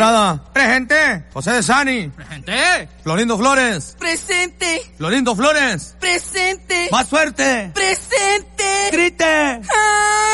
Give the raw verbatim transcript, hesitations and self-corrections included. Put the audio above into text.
Estrada. Presente. José de Sani. Presente. Florindo Flores. Presente. Florindo Flores. Presente. Más fuerte. Presente. Grite. ¡Ah!